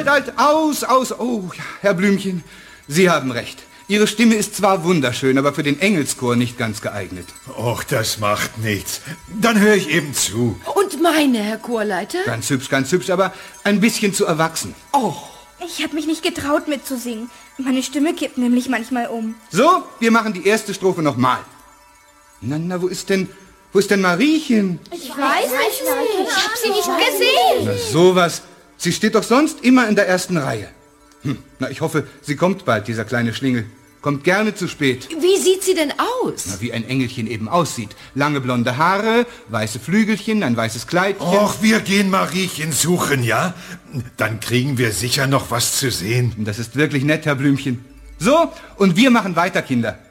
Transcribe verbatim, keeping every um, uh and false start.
halt, halt, aus, aus. Oh, ja, Herr Blümchen, Sie haben recht. Ihre Stimme ist zwar wunderschön, aber für den Engelschor nicht ganz geeignet. Och, das macht nichts. Dann höre ich eben zu. Und meine, Herr Chorleiter? Ganz hübsch, ganz hübsch, aber ein bisschen zu erwachsen. Oh. Ich habe mich nicht getraut mitzusingen. Meine Stimme kippt nämlich manchmal um. So, wir machen die erste Strophe nochmal. Na, na, wo ist denn, wo ist denn Mariechen? Ich weiß nicht. Ich habe sie nicht gesehen. Na, sowas. Sie steht doch sonst immer in der ersten Reihe. Hm, na, ich hoffe, sie kommt bald, dieser kleine Schlingel. Kommt gerne zu spät. Wie sieht sie denn aus? Na, wie ein Engelchen eben aussieht. Lange blonde Haare, weiße Flügelchen, ein weißes Kleidchen. Och, wir gehen Mariechen suchen, ja? Dann kriegen wir sicher noch was zu sehen. Das ist wirklich nett, Herr Blümchen. So, und wir machen weiter, Kinder.